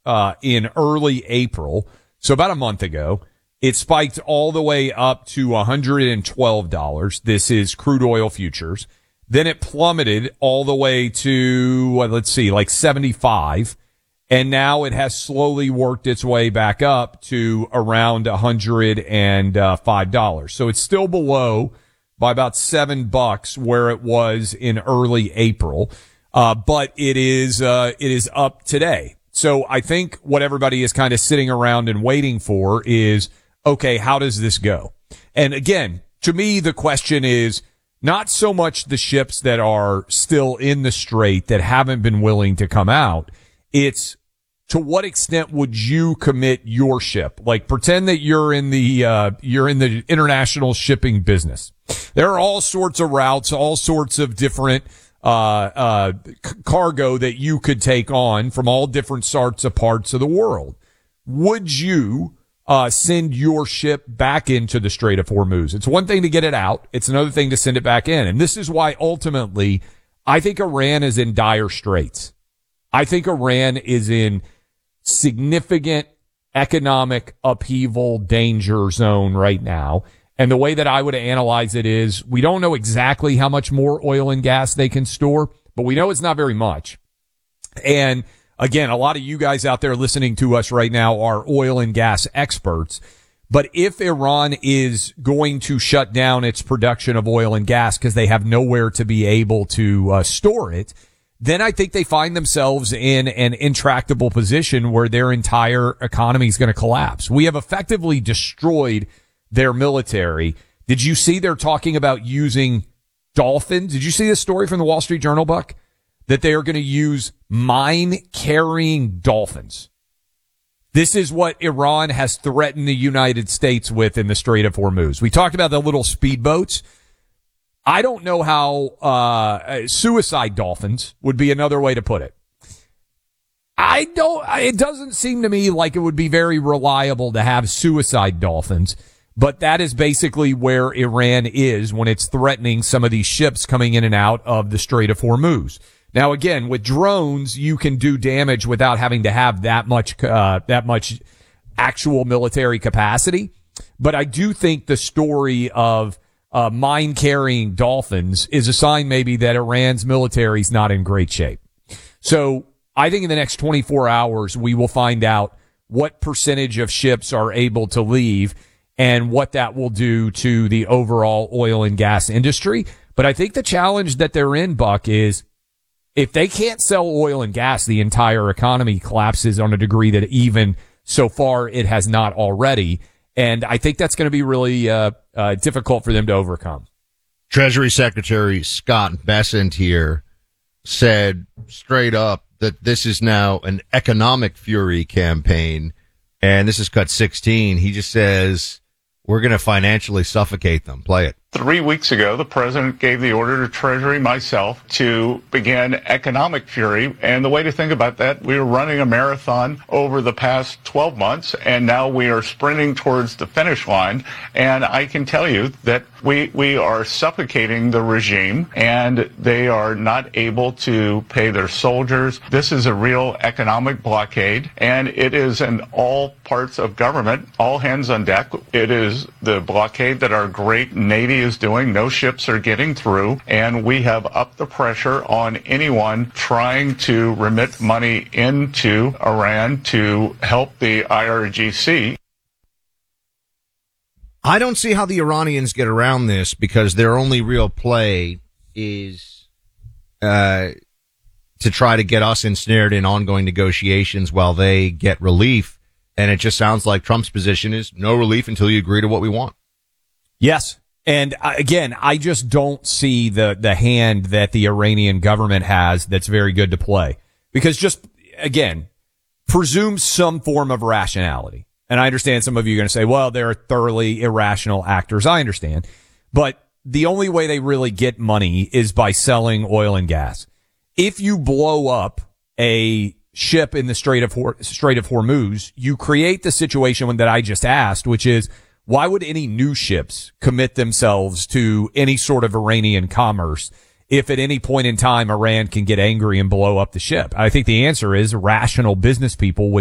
in early April, so about a month ago. It spiked all the way up to $112. This is crude oil futures. Then it plummeted all the way to, like 75. And now it has slowly worked its way back up to around $105. So it's still below by about $7 where it was in early April. But it is up today. So I think what everybody is kind of sitting around and waiting for is, okay, how does this go? And again, to me, the question is not so much the ships that are still in the strait that haven't been willing to come out. It's to what extent would you commit your ship? Like pretend that you're in the international shipping business. There are all sorts of routes, all sorts of different cargo that you could take on from all different sorts of parts of the world. Would you send your ship back into the Strait of Hormuz? It's one thing to get it out. It's another thing to send it back in. And this is why ultimately I think Iran is in dire straits. I think Iran is in significant economic upheaval danger zone right now. And the way that I would analyze it is we don't know exactly how much more oil and gas they can store, but we know it's not very much. And again, a lot of you guys out there listening to us right now are oil and gas experts. But if Iran is going to shut down its production of oil and gas because they have nowhere to be able to store it, then I think they find themselves in an intractable position where their entire economy is going to collapse. We have effectively destroyed their military. Did you see they're talking about using dolphins? Did you see this story from the Wall Street Journal, Buck? That they are going to use mine-carrying dolphins. This is what Iran has threatened the United States with in the Strait of Hormuz. We talked about the little speedboats. I don't know how suicide dolphins would be another way to put it. It doesn't seem to me like it would be very reliable to have suicide dolphins, but that is basically where Iran is when it's threatening some of these ships coming in and out of the Strait of Hormuz. Now, again, with drones, you can do damage without having to have that much actual military capacity. But I do think the story of mine-carrying dolphins is a sign maybe that Iran's military is not in great shape. So I think in the next 24 hours, we will find out what percentage of ships are able to leave and what that will do to the overall oil and gas industry. But I think the challenge that they're in, Buck, is if they can't sell oil and gas, the entire economy collapses on a degree that even so far it has not already. And I think that's going to be really difficult for them to overcome. Treasury Secretary Scott Bessent here said straight up that this is now an economic fury campaign. And this is cut 16. He just says, we're going to financially suffocate them. Play it. 3 weeks ago, the president gave the order to Treasury, myself, to begin economic fury. And the way to think about that, we were running a marathon over the past 12 months, and now we are sprinting towards the finish line. And I can tell you that we are suffocating the regime, and they are not able to pay their soldiers. This is a real economic blockade, and it is in all parts of government, all hands on deck. It is the blockade that our great Navy is doing. No ships are getting through, and we have upped the pressure on anyone trying to remit money into Iran to help the IRGC. I don't see how the Iranians get around this because their only real play is to try to get us ensnared in ongoing negotiations while they get relief. And it just sounds like Trump's position is no relief until you agree to what we want. Yes. And again, I just don't see the hand that the Iranian government has that's very good to play. Because just, again, presume some form of rationality. And I understand some of you are going to say, well, they're thoroughly irrational actors. I understand. But the only way they really get money is by selling oil and gas. If you blow up a ship in the Strait of Hormuz, you create the situation that I just asked, which is, why would any new ships commit themselves to any sort of Iranian commerce if at any point in time Iran can get angry and blow up the ship? I think the answer is rational business people would